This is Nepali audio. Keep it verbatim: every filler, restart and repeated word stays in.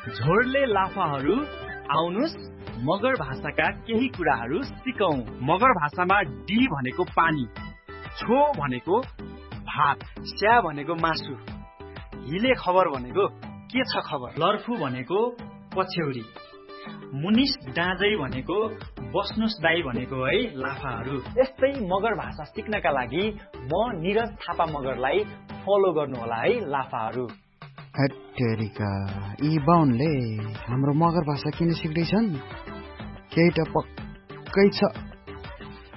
झोरले लाफाहरू आउनुस् मगर भाषाका केही कुराहरू सिकौं। मगर भाषामा डी भनेको पानी, छो भनेको भात, स्या भनेको मासु, हिले खबर भनेको के छ खबर, लर्फु भनेको पछ्यौरी, मुनिस डाँजै भनेको बस्नुस् दाई भनेको है लाफाहरू। यस्तै मगर भाषा सिक्नका लागि म निरज थापा मगरलाई फलो गर्नु होला है लाफाहरू। हट्टेरिका यी बाहुनले हाम्रो मगर भाषा किन सिक्दैछन्? केही त पक्कै छ